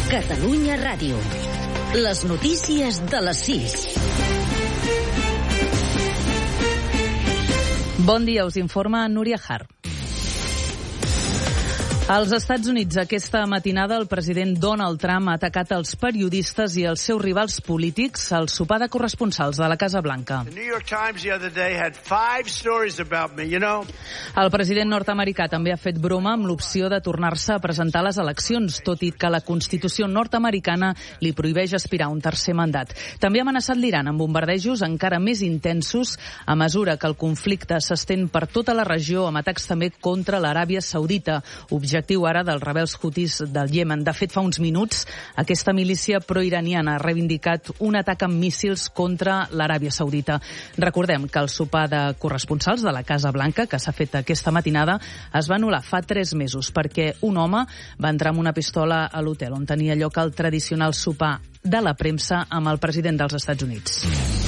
Catalunya Ràdio. Les notícies de les 6. Bon dia, us informa Núria Har. Als Estats Units, aquesta matinada, el president Donald Trump ha atacat els periodistes i els seus rivals polítics al sopar de corresponsals de la Casa Blanca. El president nord-americà també ha fet broma amb l'opció de tornar-se a presentar a les eleccions, tot i que la Constitució nord-americana li prohibeix aspirar a un tercer mandat. També ha amenaçat l'Iran amb bombardejos encara més intensos a mesura que el conflicte s'estén per tota la regió, amb atacs també contra l'Aràbia Saudita, objectiu ara dels rebels hutis del Iemen. De fet, fa uns minuts, aquesta milícia proiraniana ha reivindicat un atac amb míssils contra l'Aràbia Saudita. Recordem que el sopar de corresponsals de la Casa Blanca, que s'ha fet aquesta matinada, es va anul·lar fa 3 mesos perquè un home va entrar amb una pistola a l'hotel on tenia lloc el tradicional sopar de la premsa amb el president dels Estats Units.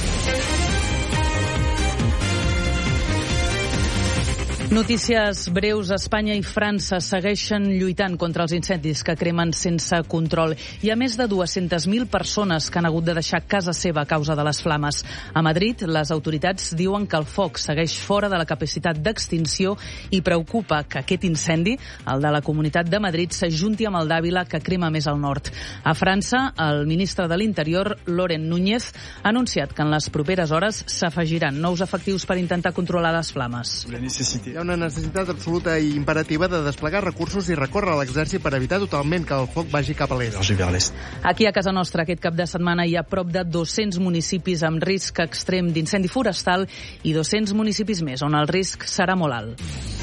Notícies breus. Espanya i França segueixen lluitant contra els incendis que cremen sense control. Hi ha més de 200.000 persones que han hagut de deixar casa seva a causa de les flames. A Madrid, les autoritats diuen que el foc segueix fora de la capacitat d'extinció i preocupa que aquest incendi, el de la Comunitat de Madrid, s'ajunti amb el d'Àvila, que crema més al nord. A França, el ministre de l'Interior, Laurent Núñez, ha anunciat que en les properes hores s'afegiran nous efectius per intentar controlar les flames. Hi ha una necessitat absoluta i imperativa de desplegar recursos i recórrer a l'exèrcit per evitar totalment que el foc vagi cap a l'est. Aquí a casa nostra aquest cap de setmana hi ha prop de 200 municipis amb risc extrem d'incendi forestal i 200 municipis més on el risc serà molt alt.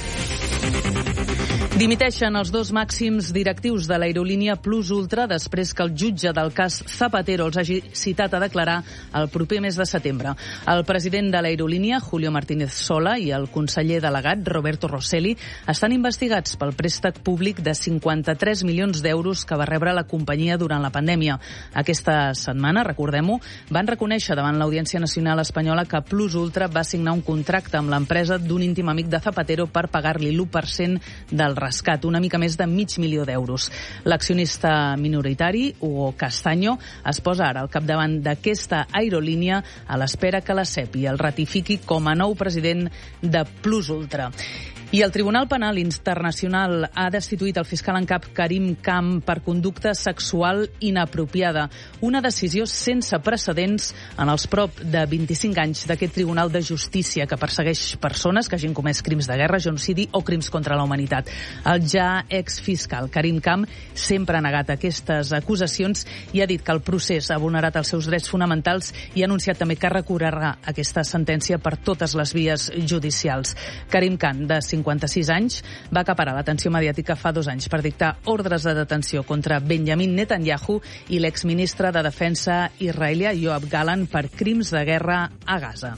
Dimiteixen els 2 màxims directius de l'aerolínia Plus Ultra després que el jutge del cas Zapatero els hagi citat a declarar el proper mes de setembre. El president de l'aerolínia, Julio Martínez Sola, i el conseller delegat, Roberto Rosselli, estan investigats pel préstec públic de 53 milions d'euros que va rebre la companyia durant la pandèmia. Aquesta setmana, recordem-ho, van reconèixer davant l'Audiència Nacional Espanyola que Plus Ultra va signar un contracte amb l'empresa d'un íntim amic de Zapatero per pagar-li l'1% del rescat, una mica més de $500.000 d'euros. L'accionista minoritari, Hugo Castaño, es posa ara al capdavant d'aquesta aerolínia a l'espera que la SEPI el ratifiqui com a nou president de Plus Ultra. I el Tribunal Penal Internacional ha destituït el fiscal en cap Karim Khan per conducta sexual inapropiada. Una decisió sense precedents en els prop de 25 anys d'aquest Tribunal de Justícia que persegueix persones que hagin comès crims de guerra, genocidi o crims contra la humanitat. El ja exfiscal Karim Khan sempre ha negat aquestes acusacions i ha dit que el procés ha vulnerat els seus drets fonamentals i ha anunciat també que recorrerà aquesta sentència per totes les vies judicials. Karim Khan, de 56 anys, va acaparar l'atenció mediàtica fa 2 anys per dictar ordres de detenció contra Benjamin Netanyahu i l'exministre de Defensa israelià Yoav Gallant per crims de guerra a Gaza.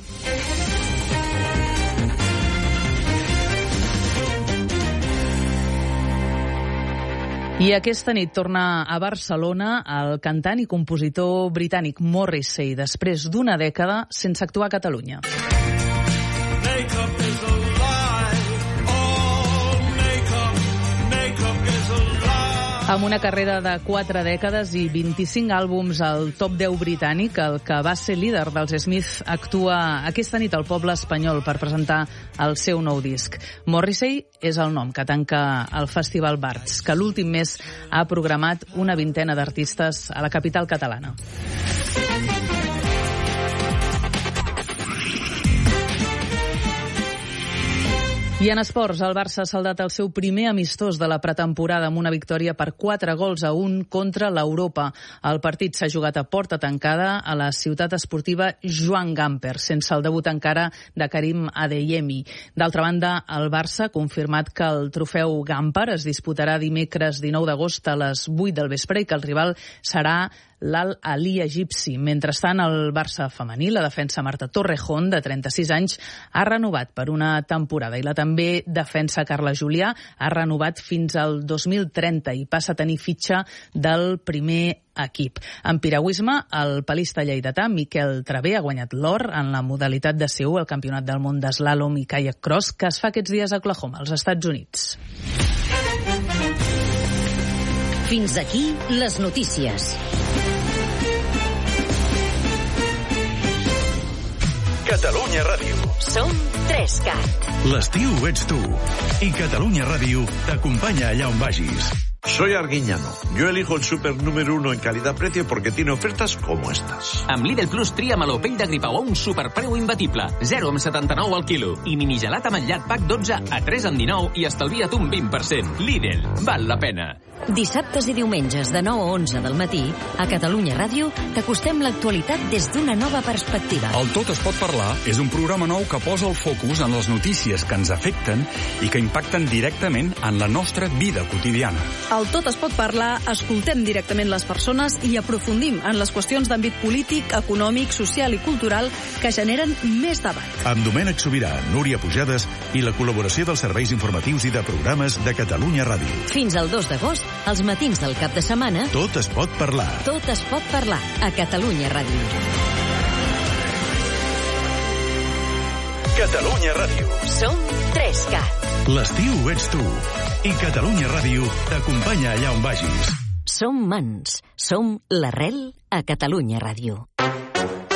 I aquesta nit torna a Barcelona el cantant i compositor britànic Morrissey, després d'una dècada sense actuar a Catalunya. Amb una carrera de 4 dècades i 25 àlbums al top 10 britànic, el que va ser líder dels Smith actua aquesta nit al poble espanyol per presentar el seu nou disc. Morrissey és el nom que tanca el Festival Bards, que l'últim mes ha programat una 20ena d'artistes a la capital catalana. I en esports, el Barça ha saldat el seu primer amistós de la pretemporada amb una victòria per 4-1 contra l'Europa. El partit s'ha jugat a porta tancada a la ciutat esportiva Joan Gamper, sense el debut encara de Karim Adeyemi. D'altra banda, el Barça ha confirmat que el trofeu Gamper es disputarà dimecres 19 d'agost a les 8 del vespre i que el rival serà l'Al-Ahly egipci. Mentrestant, el Barça femení, la defensa Marta Torrejón, de 36 anys, ha renovat per una temporada i la també defensa Carla Julià ha renovat fins al 2030 i passa a tenir fitxa del primer equip. En piragüisme, el palista lleidatà Miquel Travé ha guanyat l'or en la modalitat de Seul, el Campionat del món d'eslàlom i kayak cross, que es fa aquests dies a Oklahoma, als Estats Units. Fins aquí les notícies. Catalunya Ràdio. Som 3CAT. L'estiu ets tu. I Catalunya Ràdio t'acompanya allà on vagis. Soy Arguiñano. Yo elijo el súper número 1 en calidad-precio porque tiene ofertas como estas. Amb Lidl Plus tria meló pell de gripau a un superpreu imbatible. 0,79 al quilo. I minigelat amanllat pack 12 a 3,19 i estalvia't un 20%. Lidl. Val la pena. Dissabtes i diumenges de 9 a 11 del matí, a Catalunya Ràdio, t'acostem l'actualitat des d'una nova perspectiva. El Tot es pot parlar és un programa nou que posa el focus en les notícies que ens afecten i que impacten directament en la nostra vida quotidiana. Al Tot es pot parlar, escoltem directament les persones i aprofundim en les qüestions d'àmbit polític, econòmic, social i cultural que generen més debat. Amb Domènec Sobirà, Núria Pujades i la col·laboració dels serveis informatius i de programes de Catalunya Ràdio. Fins al 2 d'agost, als matins del cap de setmana, Tot es pot parlar. Tot es pot parlar a Catalunya Ràdio. Catalunya Ràdio. Som 3CAT. L'estiu ets tu. I Catalunya Ràdio t'acompanya allà on vagis. Som mans. Som l'arrel a Catalunya Ràdio.